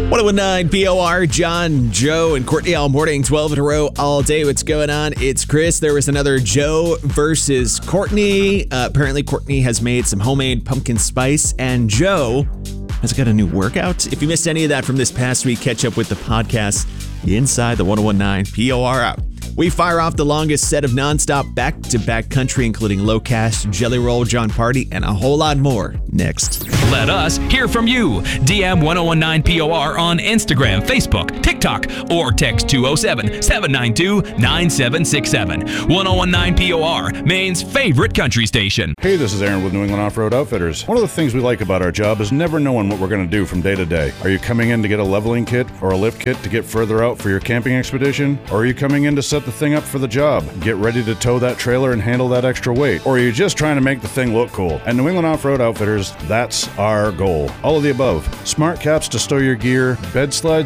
1019 POR, John, Joe, and Courtney all morning, 12 in a row all day. What's going on? It's Chris. There was another Joe versus Courtney. Apparently, Courtney has made some homemade pumpkin spice, and Joe has got a new workout. If you missed any of that from this past week, catch up with the podcast inside the 1019 POR app. We fire off the longest set of nonstop back-to-back country, including Low Cash, Jelly Roll, John Party, and a whole lot more next. Let us hear from you. DM 1019 POR on Instagram, Facebook, TikTok, or text 207-792-9767. 1019 POR, Maine's favorite country station. Hey, this is Aaron with New England Off-Road Outfitters. One of the things we like about our job is never knowing what we're going to do from day to day. Are you coming in to get a leveling kit or a lift kit to get further out for your camping expedition? Or are you coming in to set the thing up for the job, get ready to tow that trailer and handle that extra weight? Or are you just trying to make the thing look cool? At New England Off-Road Outfitters, that's our goal. All of the above. Smart caps to stow your gear, bed slides